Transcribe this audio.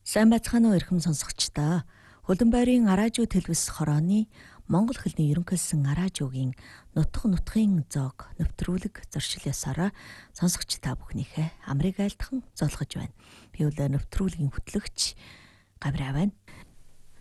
Сайн байцгаана уу эрхэм сонсогчдоо. Хөлбөмбөөрийн араажуу телевиз хорооны Монгол хэлний ерөнхийлсөн араажуугийн нутгийн зоог нэвтрүүлэг зуршил ясаараа сонсогч та бүхнийхээ амрыг айлтхан зоолгож байна. Би бол нэвтрүүлгийн хөтлөгч Гавраа байна.